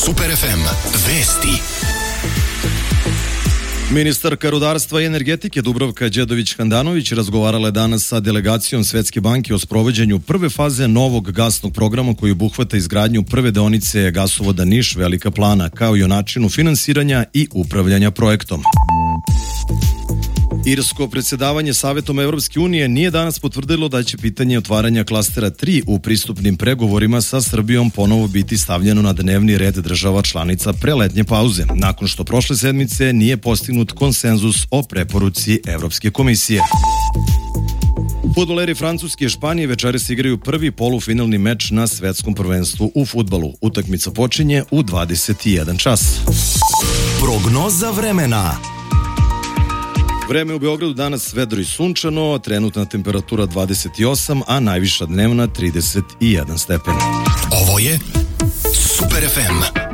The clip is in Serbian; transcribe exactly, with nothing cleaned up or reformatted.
Super ef em vesti. Ministarka rudarstva i energetike Dubravka Đedović-Handanović razgovarala je danas sa delegacijom Svetske banke o sprovođenju prve faze novog gasnog programa koji obuhvata izgradnju prve deonice gasovoda Niš-Velika Plana, kao i o načinu finansiranja i upravljanja projektom. Irsko predsjedavanje Savetom Evropske unije nije danas potvrdilo da će pitanje otvaranja klastera tri u pristupnim pregovorima sa Srbijom ponovo biti stavljeno na dnevni red država članica pre letnje pauze, nakon što prošle sedmice nije postignut konsenzus o preporuci Evropske komisije. Fudbaleri Francuske i Španije večeras igraju prvi polufinalni meč na svetskom prvenstvu u fudbalu. Utakmica počinje u dvadeset jedan čas. Prognoza vremena. Vreme u Beogradu danas vedro i sunčano, trenutna temperatura dvadeset osam, a najviša dnevna trideset jedan stepen. Ovo je Super ef em.